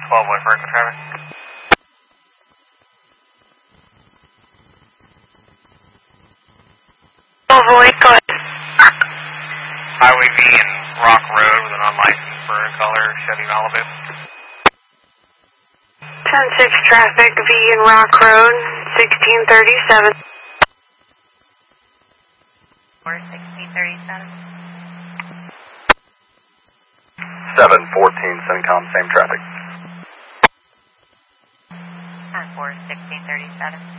12 Way First traffic. Void, go ahead. Highway V and Rock Road with an unlicensed burn color Chevy Malibu. 10-6 traffic, V and Rock Road, 1637. Or 1637. 714 Syncom, same traffic. 10-4, 1637.